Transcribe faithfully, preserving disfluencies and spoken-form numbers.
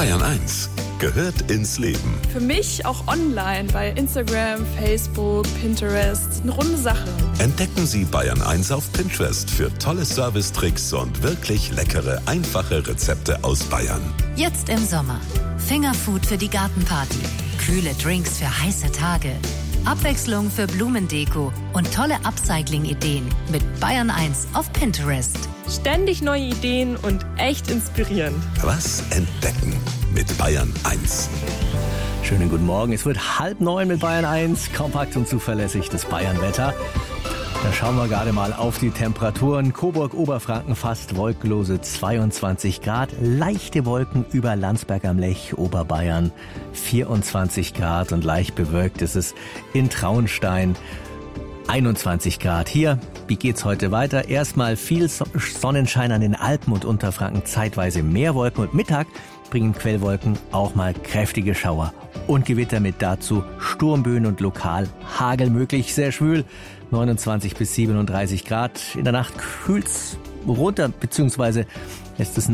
Bayern eins gehört ins Leben. Für mich auch online bei Instagram, Facebook, Pinterest. Eine runde Sache. Entdecken Sie Bayern eins auf Pinterest für tolle Servicetricks und wirklich leckere, einfache Rezepte aus Bayern. Jetzt im Sommer. Fingerfood für die Gartenparty. Kühle Drinks für heiße Tage. Abwechslung für Blumendeko und tolle Upcycling-Ideen mit Bayern eins auf Pinterest. Ständig neue Ideen und echt inspirierend. Was entdecken mit Bayern eins. Schönen guten Morgen. Es wird halb neun mit Bayern eins. Kompakt und zuverlässig das Bayernwetter. Da schauen wir gerade mal auf die Temperaturen. Coburg, Oberfranken fast wolkenlose zweiundzwanzig Grad. Leichte Wolken über Landsberg am Lech, Oberbayern vierundzwanzig Grad. Und leicht bewölkt ist es in Traunstein einundzwanzig Grad. Hier, wie geht's heute weiter? Erstmal viel Sonnenschein an den Alpen und Unterfranken, zeitweise mehr Wolken. Und Mittag bringen Quellwolken auch mal kräftige Schauer und Gewitter mit, dazu Sturmböen und lokal Hagel möglich. Sehr schwül, neunundzwanzig bis siebenunddreißig Grad. In der Nacht kühlt's runter, beziehungsweise lässt es